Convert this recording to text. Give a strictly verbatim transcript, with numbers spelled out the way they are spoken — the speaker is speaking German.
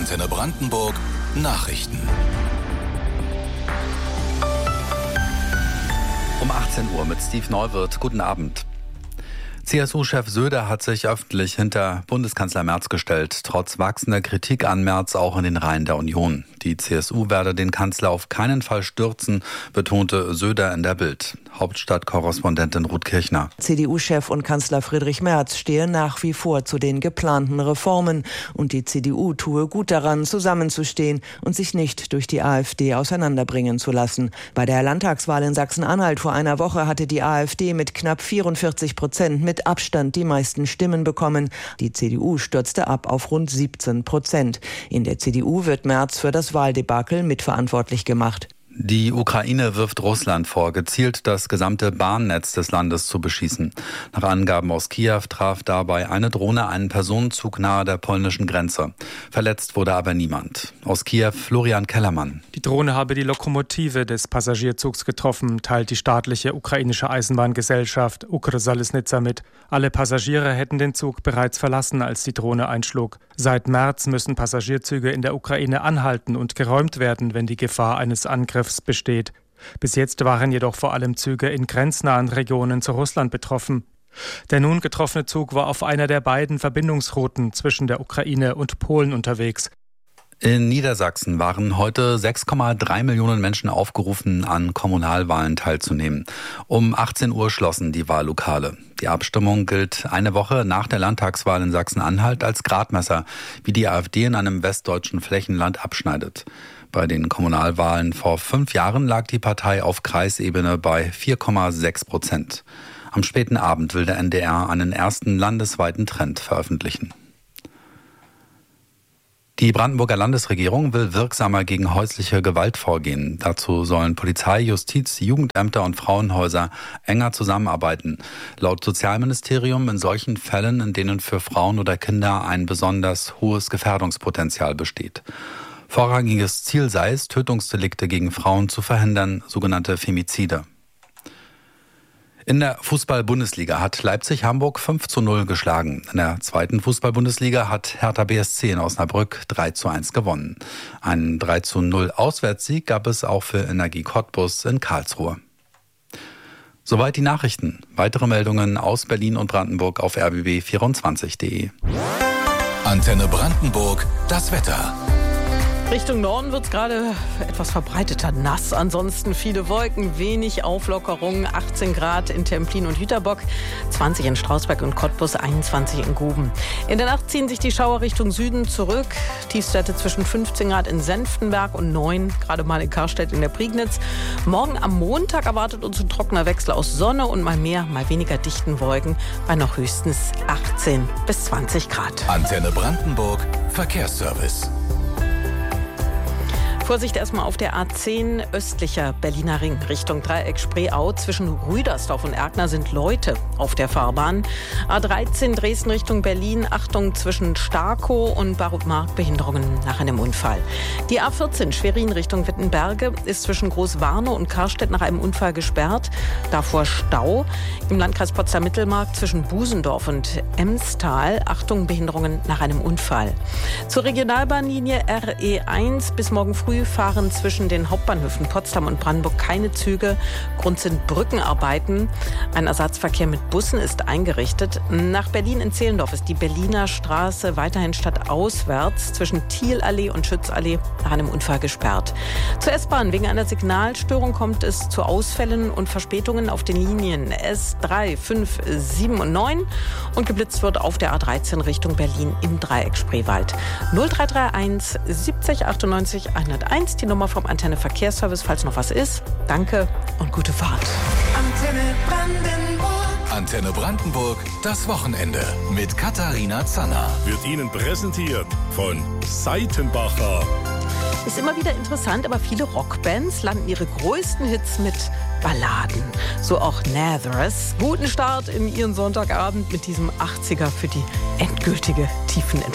Antenne Brandenburg Nachrichten. Um achtzehn Uhr mit Steve Neuwirth. Guten Abend. C S U-Chef Söder hat sich öffentlich hinter Bundeskanzler Merz gestellt, trotz wachsender Kritik an Merz auch in den Reihen der Union. Die C S U werde den Kanzler auf keinen Fall stürzen, betonte Söder in der Bild. Hauptstadtkorrespondentin Ruth Kirchner. C D U-Chef und Kanzler Friedrich Merz stehe nach wie vor zu den geplanten Reformen. Und die C D U tue gut daran, zusammenzustehen und sich nicht durch die AfD auseinanderbringen zu lassen. Bei der Landtagswahl in Sachsen-Anhalt vor einer Woche hatte die AfD mit knapp vierundvierzig Prozent mit Abstand die meisten Stimmen bekommen. Die C D U stürzte ab auf rund siebzehn Prozent. In der C D U wird Merz für das Wahldebakel mitverantwortlich gemacht. Die Ukraine wirft Russland vor, gezielt das gesamte Bahnnetz des Landes zu beschießen. Nach Angaben aus Kiew traf dabei eine Drohne einen Personenzug nahe der polnischen Grenze. Verletzt wurde aber niemand. Aus Kiew Florian Kellermann. Die Drohne habe die Lokomotive des Passagierzugs getroffen, teilt die staatliche ukrainische Eisenbahngesellschaft Ukrsalisnitsa mit. Alle Passagiere hätten den Zug bereits verlassen, als die Drohne einschlug. Seit März müssen Passagierzüge in der Ukraine anhalten und geräumt werden, wenn die Gefahr eines Angriffs besteht. Bis jetzt waren jedoch vor allem Züge in grenznahen Regionen zu Russland betroffen. Der nun getroffene Zug war auf einer der beiden Verbindungsrouten zwischen der Ukraine und Polen unterwegs. In Niedersachsen waren heute sechs Komma drei Millionen Menschen aufgerufen, an Kommunalwahlen teilzunehmen. Um achtzehn Uhr schlossen die Wahllokale. Die Abstimmung gilt eine Woche nach der Landtagswahl in Sachsen-Anhalt als Gradmesser, wie die AfD in einem westdeutschen Flächenland abschneidet. Bei den Kommunalwahlen vor fünf Jahren lag die Partei auf Kreisebene bei vier Komma sechs Prozent. Am späten Abend will der N D R einen ersten landesweiten Trend veröffentlichen. Die Brandenburger Landesregierung will wirksamer gegen häusliche Gewalt vorgehen. Dazu sollen Polizei, Justiz, Jugendämter und Frauenhäuser enger zusammenarbeiten. Laut Sozialministerium in solchen Fällen, in denen für Frauen oder Kinder ein besonders hohes Gefährdungspotenzial besteht. Vorrangiges Ziel sei es, Tötungsdelikte gegen Frauen zu verhindern, sogenannte Femizide. In der Fußball-Bundesliga hat Leipzig Hamburg fünf zu null geschlagen. In der zweiten Fußball-Bundesliga hat Hertha B S C in Osnabrück drei zu eins gewonnen. Einen drei zu null Auswärtssieg gab es auch für Energie Cottbus in Karlsruhe. Soweit die Nachrichten. Weitere Meldungen aus Berlin und Brandenburg auf r b b vierundzwanzig punkt de. Antenne Brandenburg, das Wetter. Richtung Norden wird es gerade etwas verbreiteter nass. Ansonsten viele Wolken, wenig Auflockerung. achtzehn Grad in Templin und Jüterbock, zwanzig in Strausberg und Cottbus, einundzwanzig in Guben. In der Nacht ziehen sich die Schauer Richtung Süden zurück. Tiefstwerte zwischen fünfzehn Grad in Senftenberg und neun, gerade mal in Karstedt in der Prignitz. Morgen am Montag erwartet uns ein trockener Wechsel aus Sonne und mal mehr, mal weniger dichten Wolken bei noch höchstens achtzehn bis zwanzig Grad. Antenne Brandenburg Verkehrsservice. Vorsicht erstmal auf der A zehn östlicher Berliner Ring Richtung Dreieck Spreeau. Zwischen Rüdersdorf und Erkner sind Leute auf der Fahrbahn. A dreizehn Dresden Richtung Berlin. Achtung zwischen Starkow und Barutmark, Behinderungen nach einem Unfall. Die A vierzehn Schwerin Richtung Wittenberge ist zwischen Großwarnow und Karstedt nach einem Unfall gesperrt. Davor Stau. Im Landkreis Potsdam-Mittelmark zwischen Busendorf und Emstal. Achtung, Behinderungen nach einem Unfall. Zur Regionalbahnlinie R E eins bis morgen früh fahren zwischen den Hauptbahnhöfen Potsdam und Brandenburg keine Züge. Grund sind Brückenarbeiten. Ein Ersatzverkehr mit Bussen ist eingerichtet. Nach Berlin in Zehlendorf ist die Berliner Straße weiterhin stadtauswärts zwischen Thielallee und Schützallee nach einem Unfall gesperrt. Zur S-Bahn. Wegen einer Signalstörung kommt es zu Ausfällen und Verspätungen auf den Linien S drei, fünf, sieben und neun. Und geblitzt wird auf der A dreizehn Richtung Berlin im Dreieck Spreewald. null drei drei eins siebzig achtundneunzig hunderteins, die Nummer vom Antenne Verkehrsservice, falls noch was ist. Danke und gute Fahrt. Antenne Brandenburg. Antenne Brandenburg, das Wochenende mit Katharina Zanner. Wird Ihnen präsentiert von Seitenbacher. Ist immer wieder interessant, aber viele Rockbands landen ihre größten Hits mit Balladen. So auch Nazareth. Guten Start in Ihren Sonntagabend mit diesem achtziger für die endgültige tiefen